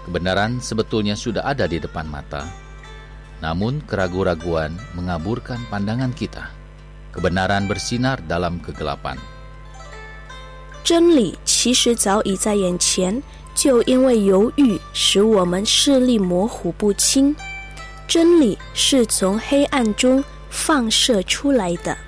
Kebenaran sebetulnya sudah ada di depan mata, namun keraguan-raguan mengaburkan pandangan kita. Kebenaran bersinar dalam kegelapan. 真理其实早已在眼前，就因为犹豫，使我们视力模糊不清。真理是从黑暗中放射出来的。